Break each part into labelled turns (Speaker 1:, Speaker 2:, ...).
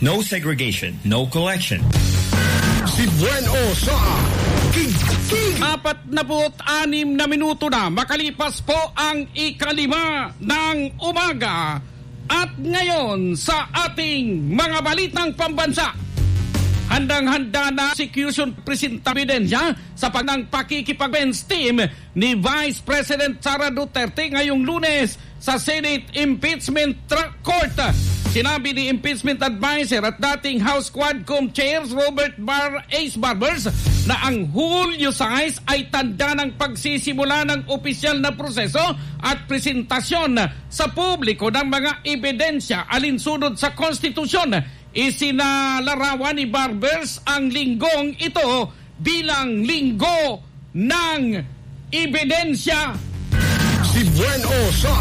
Speaker 1: No segregation, no collection.
Speaker 2: Si Bueno sa Kikig.
Speaker 3: 46 na minuto na makalipas po ang 5:05 ng umaga. At ngayon sa ating mga balitang pambansa, handang-handa na execution presentabilidad sa panang pakikipag-bench team ni Vice President Sara Duterte ngayong Lunes sa Senate Impeachment Court. Sinabi ni Impeachment Advisor at dating House Quadcom Chair Robert Ace Barbers na ang Hulyo 6 ay tanda ng pagsisimula ng opisyal na proseso at presentasyon sa publiko ng mga ebidensya alinsunod sa konstitusyon. Isinalarawan ni Barbers ang linggong ito bilang linggo ng ebidensya.
Speaker 2: Si Bueno sa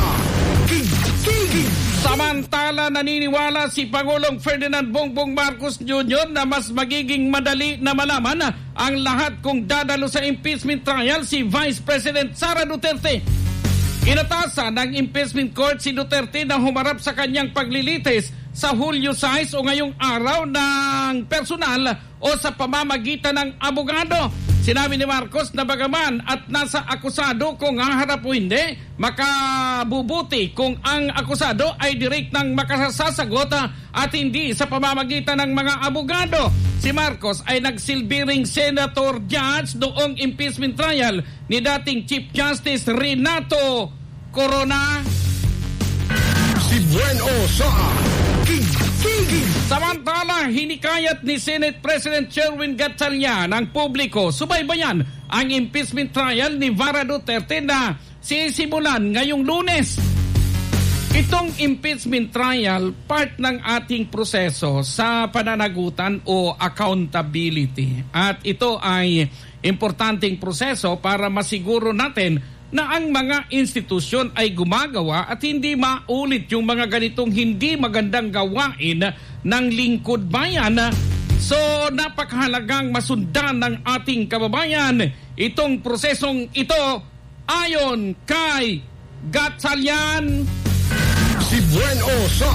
Speaker 2: Kikig.
Speaker 3: Samantala, naniniwala si Pangulong Ferdinand Bongbong Marcos Jr. na mas magiging madali na malaman ang lahat kung dadalo sa impeachment trial si Vice President Sara Duterte. Inatasan ng impeachment court si Duterte na humarap sa kanyang paglilitis sa Hulyo 6 o ngayong araw ng personal o sa pamamagitan ng abogado. Sinabi ni Marcos na bagaman at nasa akusado kung haharap o hindi, makabubuti kung ang akusado ay direktang makasasagot at hindi sa pamamagitan ng mga abogado. Si Marcos ay nagsilbiring senator judge noong impeachment trial ni dating Chief Justice Renato Corona.
Speaker 2: Si Bueno sa Kikig.
Speaker 3: Samantala, hinikayat ni Senate President Sherwin Gatchalian ang publiko subaybayan ang impeachment trial ni Sara Duterte na sisimulan ngayong Lunes. Itong impeachment trial, part ng ating proseso sa pananagutan o accountability. At ito ay importanteng proseso para masiguro natin na ang mga institusyon ay gumagawa at hindi maulit yung mga ganitong hindi magandang gawain ng lingkod bayan. So napakahalagang masundan ng ating kababayan itong prosesong ito ayon kay Gatchalian.
Speaker 2: Si Bueno sa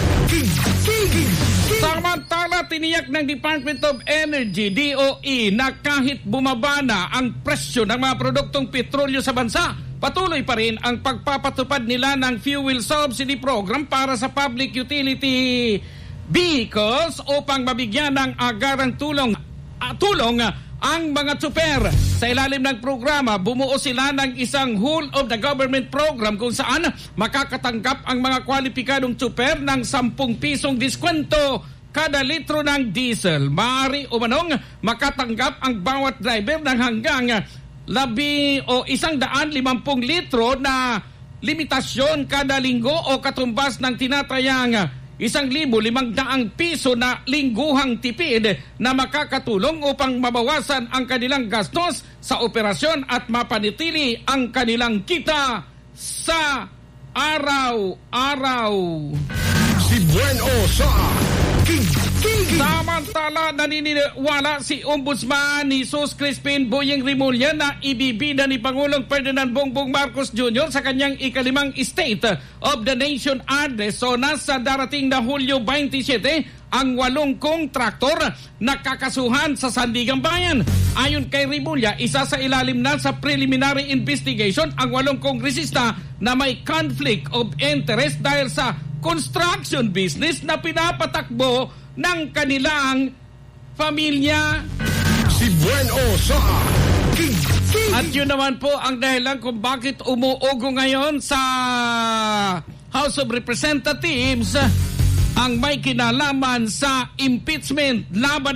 Speaker 2: Kikig.
Speaker 3: Samantala, tiniyak ng Department of Energy, DOE, na kahit bumaba na ang presyo ng mga produktong petrolyo sa bansa, patuloy pa rin ang pagpapatupad nila ng fuel subsidy program para sa public utility vehicles upang mabigyan ng agarang tulong ang mga tsuper. Sa ilalim ng programa, bumuo sila ng isang whole of the government program kung saan makakatanggap ang mga kwalipikadong tsuper ng 10 pisong diskwento kada litro ng diesel. Maaari umanong makatanggap ang bawat driver ng hanggang 150 litro na limitasyon kada linggo o katumbas ng tinatayang 1,500 piso na lingguhang tipid na makakatulong upang mabawasan ang kanilang gastos sa operasyon at mapanitili ang kanilang kita sa araw-araw.
Speaker 2: Si Bueno sa Kikig.
Speaker 3: Samantala, naniniwala si Ombudsman Jesus Crispin Boyeng Rimulya na ibibida ni Pangulong Ferdinand Bongbong Marcos Jr. sa kanyang ika-5 State of the Nation address. So nasa darating na Hulyo 27 ang 8 kontraktor na kakasuhan sa Sandigang Bayan. Ayon kay Rimulya, isa sa ilalim na sa preliminary investigation ang 8 kongresista na may conflict of interest dahil sa construction business na pinapatakbo ng kanilang pamilya.
Speaker 2: Si Bueno sa Kikig.
Speaker 3: At yun naman po ang dahilan kung bakit umuugo ngayon sa House of Representatives ang may kinalaman sa impeachment laban